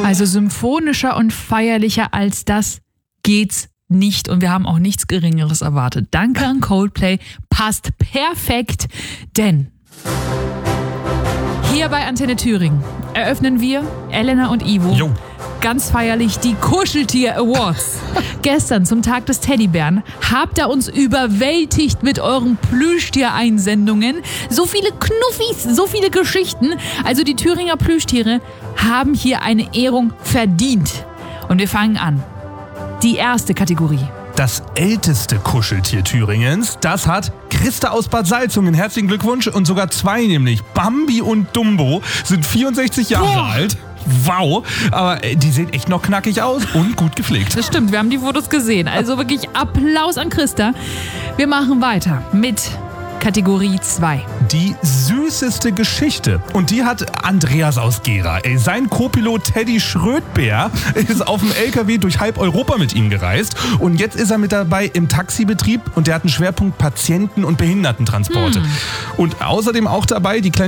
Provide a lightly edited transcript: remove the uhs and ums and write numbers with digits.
Also symphonischer und feierlicher als das geht's nicht. Und wir haben auch nichts Geringeres erwartet. Danke an Coldplay. Passt perfekt, denn hier bei Antenne Thüringen eröffnen wir, Elena und Ivo, ganz feierlich die Kuscheltier Awards. Gestern zum Tag des Teddybären habt ihr uns überwältigt mit euren Plüschtier-Einsendungen. So viele Knuffis, so viele Geschichten. Also die Thüringer Plüschtiere haben hier eine Ehrung verdient. Und wir fangen an. Die erste Kategorie. Das älteste Kuscheltier Thüringens, das hat Christa aus Bad Salzungen. Herzlichen Glückwunsch. Und sogar zwei, nämlich Bambi und Dumbo, sind 64 Jahre alt. Wow, aber die sehen echt noch knackig aus und gut gepflegt. Das stimmt, wir haben die Fotos gesehen. Also wirklich Applaus an Christa. Wir machen weiter mit Kategorie 2. Die süßeste Geschichte. Und die hat Andreas aus Gera. Sein Co-Pilot Teddy Schrödbär ist auf dem LKW durch halb Europa mit ihm gereist. Und jetzt ist er mit dabei im Taxibetrieb und der hat einen Schwerpunkt Patienten- und Behindertentransporte. Und außerdem auch dabei die kleine